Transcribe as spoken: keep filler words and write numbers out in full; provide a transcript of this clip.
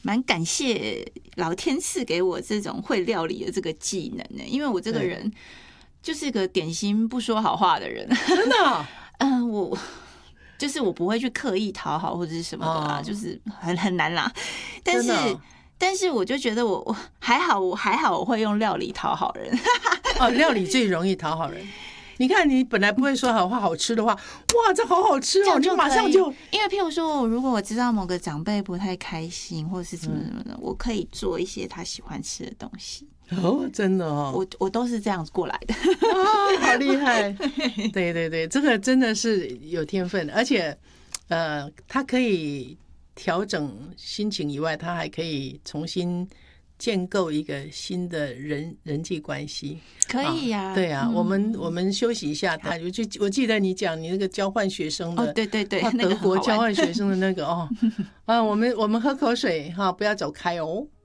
蛮感谢老天赐给我这种会料理的这个技能的，因为我这个人就是个典型不说好话的人， 真的、哦， 嗯、呃，我就是我不会去刻意讨好或者是什么的啦，哦、就是很很难啦，但是。但是我就觉得我还好，我还好，我会用料理讨好人。 哦，料理最容易讨好人。你看，你本来不会说好话，好吃的话，哇，这好好吃哦，你马上就因为譬如说，如果我知道某个长辈不太开心，或是什么什么的，嗯、我可以做一些他喜欢吃的东西。 哦，真的哦， 我我都是这样过来的。 哦，好厉害！对对对，这个真的是有天分，而且呃，他可以调整心情以外，他还可以重新建构一个新的人人际关系。 可以呀、啊啊，对啊， 嗯、 我们我们休息一下。他我就我记得你讲你那个交换学生的， 哦，对对对， 德国交换学生的那个哦，啊，我们我们喝口水哈，不要走开哦。